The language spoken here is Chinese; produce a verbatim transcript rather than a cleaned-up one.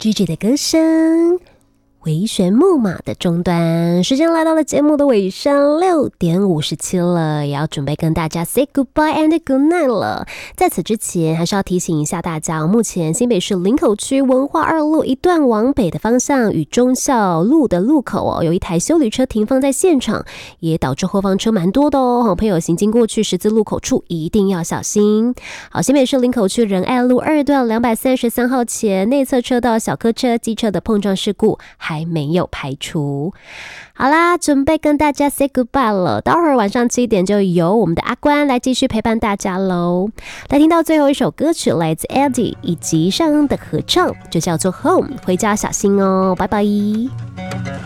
Gigi 的歌声，回旋木马的终端，时间来到了节目的尾声，六点五十七了，也要准备跟大家 say goodbye and good night 了。在此之前，还是要提醒一下大家，目前新北市林口区文化二路一段往北的方向与忠孝路的路口哦，有一台休旅车停放在现场，也导致后方车蛮多的哦。好朋友行经过去十字路口处一定要小心。好，新北市林口区仁爱路二段两百三十三号前内侧车道小客车、机车的碰撞事故还没有排除。好啦，准备跟大家 say goodbye 了。待会儿晚上七点就由我们的阿关来继续陪伴大家喽。来听到最后一首歌曲，来自 Eddie 以及尚恩的合唱，就叫做 Home， 回家小心哦，拜拜。